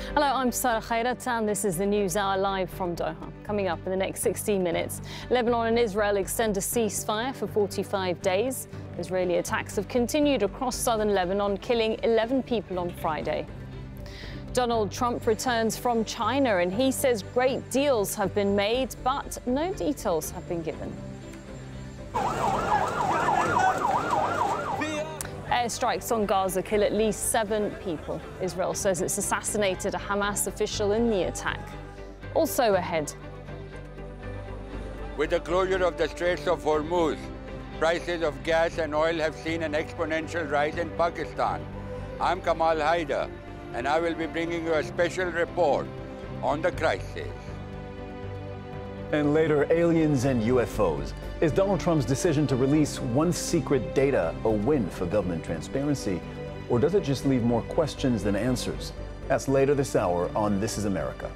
Hello, I'm Sarah Khairat and this is the News Hour live from Doha. Coming up in the next 16 minutes, Lebanon and Israel extend a ceasefire for 45 days. Israeli attacks have continued across southern Lebanon, killing 11 people on Friday. Donald Trump returns from China and he says great deals have been made, but no details have been given. Airstrikes on Gaza kill at least 7 people. Israel says it's assassinated a Hamas official in the attack. Also ahead. With the closure of the Straits of Hormuz, prices of gas and oil have seen an exponential rise in Pakistan. I'm Kamal Haider, and I will be bringing you a special report on the crisis. And later, aliens and UFOs. Is Donald Trump's decision to release one secret data a win for government transparency, or does it just leave more questions than answers? That's later this hour on This Is America.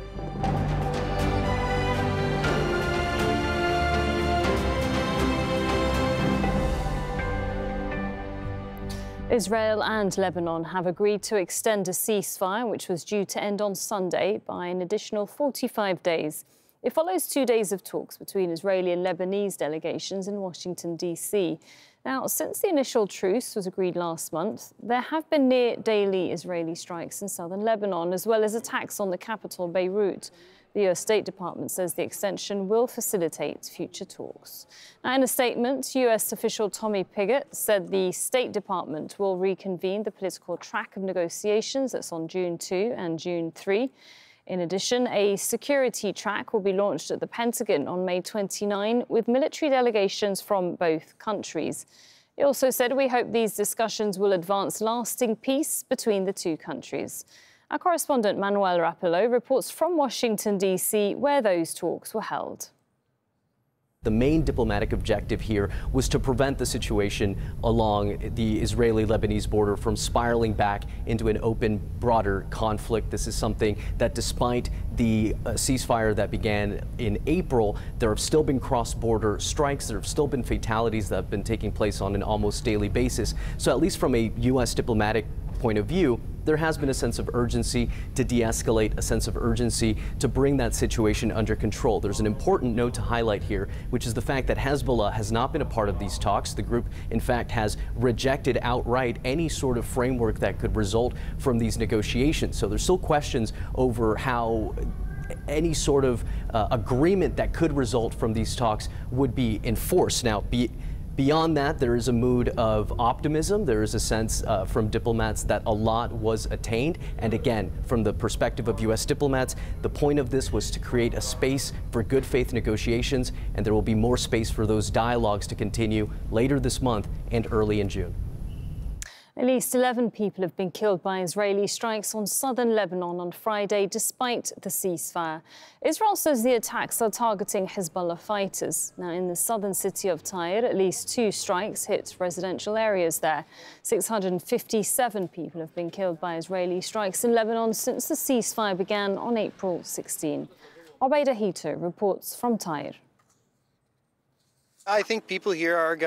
Israel and Lebanon have agreed to extend a ceasefire, which was due to end on Sunday, by an additional 45 days. It follows 2 days of talks between Israeli and Lebanese delegations in Washington, D.C. Now, since the initial truce was agreed last month, there have been near-daily Israeli strikes in southern Lebanon, as well as attacks on the capital, Beirut. The U.S. State Department says the extension will facilitate future talks. Now, in a statement, U.S. official Tommy Pigott said the State Department will reconvene the political track of negotiations that's on June 2 and June 3. In addition, a security track will be launched at the Pentagon on May 29 with military delegations from both countries. He also said, "We hope these discussions will advance lasting peace between the two countries." Our correspondent Manuel Rapallo reports from Washington, D.C., where those talks were held. The main diplomatic objective here was to prevent the situation along the Israeli-Lebanese border from spiraling back into an open, broader conflict. This is something that, despite the ceasefire that began in April, there have still been cross-border strikes. There have still been fatalities that have been taking place on an almost daily basis. So at least from a U.S. diplomatic point of view, there has been a sense of urgency to de-escalate, a sense of urgency to bring that situation under control. There's an important note to highlight here, which is the fact that Hezbollah has not been a part of these talks. The group, in fact, has rejected outright any sort of framework that could result from these negotiations. So there's still questions over how any sort of agreement that could result from these talks would be enforced. Now, beyond that, there is a mood of optimism. There is a sense from diplomats that a lot was attained. And again, from the perspective of U.S. diplomats, the point of this was to create a space for good faith negotiations, and there will be more space for those dialogues to continue later this month and early in June. At least 11 people have been killed by Israeli strikes on southern Lebanon on Friday, despite the ceasefire. Israel says the attacks are targeting Hezbollah fighters. Now, in the southern city of Tyre, at least 2 strikes hit residential areas there. 657 people have been killed by Israeli strikes in Lebanon since the ceasefire began on April 16. Obaida Hito reports from Tyre. I think people here are